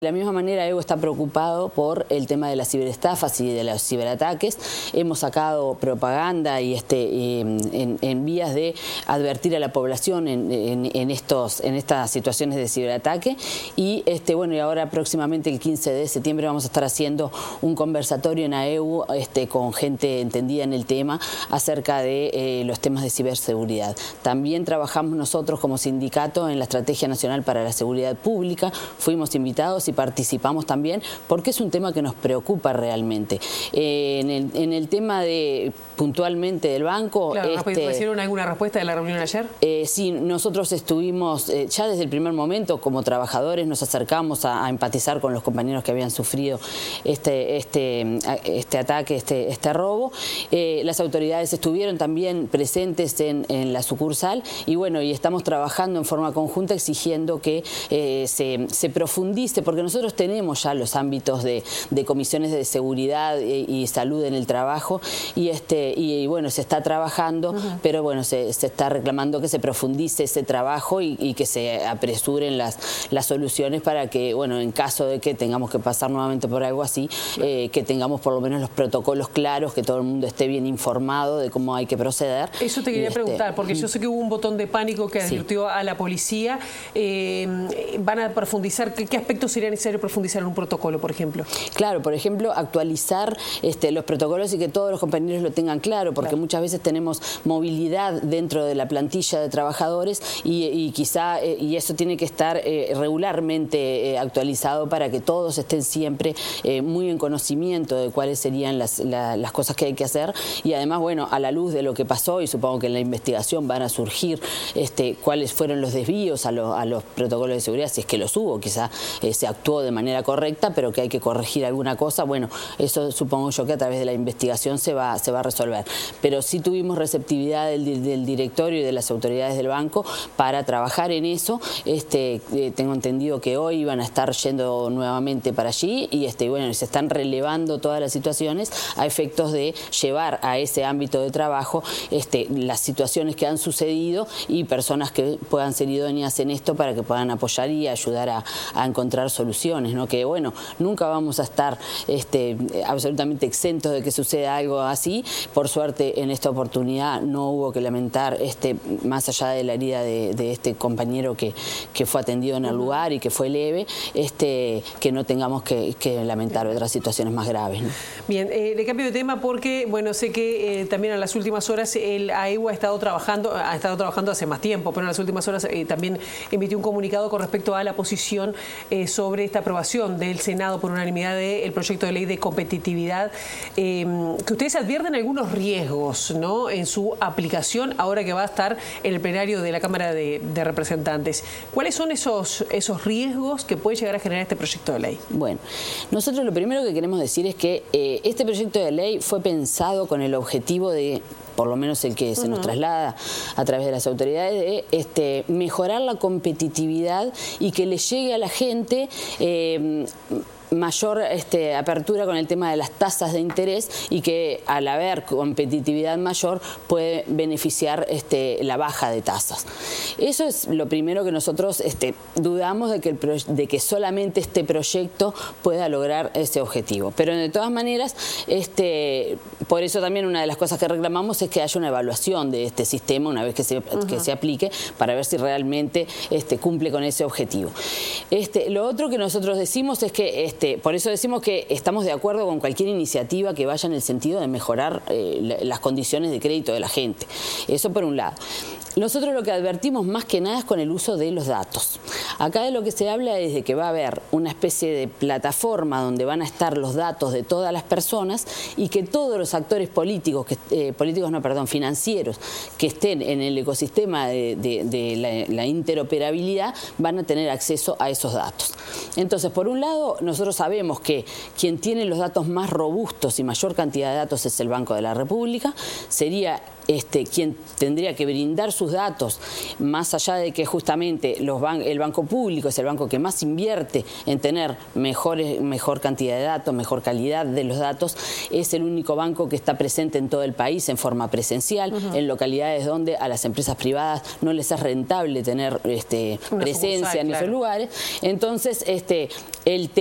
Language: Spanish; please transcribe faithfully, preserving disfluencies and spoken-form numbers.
De la misma manera, Evo está preocupado por el tema de las ciberestafas y de los ciberataques. Hemos sacado propaganda y este, en, en vías de advertir a la población en, en, en, estos, en estas situaciones de ciberataque. Y este, bueno, y ahora próximamente el quince de septiembre vamos a estar haciendo un conversatorio en A E U este, con gente entendida en el tema acerca de eh, los temas de ciberseguridad. También trabajamos nosotros como sindicato en la Estrategia Nacional para la Seguridad Pública. Fuimos invitados y participamos también porque es un tema que nos preocupa realmente. Eh, en, el, en el tema de puntualmente del banco... Claro, este, ¿recibieron alguna respuesta de la reunión ayer? Eh, sí, nosotros estuvimos, eh, ya desde el primer momento, como trabajadores, nos acercamos a, a empatizar con los compañeros que habían sufrido este, este, este ataque, este, este robo. Eh, las autoridades estuvieron también presentes en, en la sucursal y bueno, y estamos trabajando en forma conjunta exigiendo que eh, se, se profundice, porque nosotros tenemos ya los ámbitos de, de comisiones de seguridad y, y salud en el trabajo y, este, y, y bueno, se está trabajando, uh-huh. pero bueno, se, se está reclamando que se profundice ese trabajo y, y que se apresuren las, las soluciones para que, bueno, en caso de que tengamos que pasar nuevamente por algo así, eh, que tengamos por lo menos los protocolos claros, que todo el mundo esté bien informado de cómo hay que proceder. Eso te quería este, preguntar, porque yo sé que hubo un botón de pánico que advirtió sí. a la policía. Eh, ¿Van a profundizar? ¿Qué, qué aspectos sería necesario profundizar en un protocolo, por ejemplo? Claro, por ejemplo, actualizar este, los protocolos y que todos los compañeros lo tengan claro, porque claro. muchas veces tenemos movilidad dentro de la plantilla de trabajadores y, y quizá, eh, y eso tiene que estar eh, regularmente eh, actualizado para que todos estén siempre eh, muy en conocimiento de cuáles serían las, la, las cosas que hay que hacer y además, bueno, a la luz de lo que pasó y supongo que en la investigación van a surgir este, cuáles fueron los desvíos a, lo, a los protocolos de seguridad, si es que los hubo, quizá eh, se actuó de manera correcta, pero que hay que corregir alguna cosa, bueno, eso supongo yo que a través de la investigación se va, se va a resolver. Pero sí tuvimos receptividad del, del directorio y de las autoridades del banco para trabajar en eso. Este, eh, tengo entendido que hoy van a estar yendo nuevamente para allí y este, bueno, se están relevando todas las situaciones a efectos de llevar a ese ámbito de trabajo este, las situaciones que han sucedido y personas que puedan ser idóneas en esto para que puedan apoyar y ayudar a, a encontrar soluciones, ¿no? Que bueno, nunca vamos a estar este, absolutamente exentos de que suceda algo así. Por suerte en esta oportunidad no hubo que lamentar, este, más allá de la herida de, de este compañero que, que fue atendido en el lugar y que fue leve, este, que no tengamos que, que lamentar otras situaciones más graves, ¿no? Bien, eh, le cambio de tema porque, bueno, sé que eh, también en las últimas horas el A E U ha estado trabajando, ha estado trabajando hace más tiempo, pero en las últimas horas eh, también emitió un comunicado con respecto a la posición eh, sobre esta aprobación del Senado por unanimidad del proyecto de ley de competitividad, eh, que ustedes advierten algunos riesgos, ¿no?, en su aplicación ahora que va a estar en el plenario de la Cámara de, de Representantes. ¿Cuáles son esos, esos riesgos que puede llegar a generar este proyecto de ley? Bueno, nosotros lo primero que queremos decir es que eh, este proyecto de ley fue pensado con el objetivo de, por lo menos el que se nos traslada a través de las autoridades, de este, mejorar la competitividad y que le llegue a la gente eh, mayor este, apertura con el tema de las tasas de interés y que al haber competitividad mayor puede beneficiar este, la baja de tasas. Eso es lo primero que nosotros este, dudamos de que, el pro, de que solamente este proyecto pueda lograr ese objetivo. Pero de todas maneras, este, por eso también una de las cosas que reclamamos es que haya una evaluación de este sistema una vez que se, uh-huh. que se aplique para ver si realmente este, cumple con ese objetivo. Este, lo otro que nosotros decimos es que este, por eso decimos que estamos de acuerdo con cualquier iniciativa que vaya en el sentido de mejorar eh, las condiciones de crédito de la gente. Eso por un lado. Nosotros lo que advertimos más que nada es con el uso de los datos. Acá de lo que se habla es de que va a haber una especie de plataforma donde van a estar los datos de todas las personas y que todos los actores políticos, que, eh, políticos no, perdón, financieros, que estén en el ecosistema de, de, de la, la interoperabilidad van a tener acceso a esos datos. Entonces, por un lado, nosotros sabemos que quien tiene los datos más robustos y mayor cantidad de datos es el Banco de la República. Sería este, quien tendría que brindar sus datos, más allá de que justamente los ban el Banco Público es el banco que más invierte en tener mejores, mejor cantidad de datos, mejor calidad de los datos, es el único banco que está presente en todo el país en forma presencial, uh-huh. en localidades donde a las empresas privadas no les es rentable tener este, presencia en claro. esos lugares. Entonces, este, el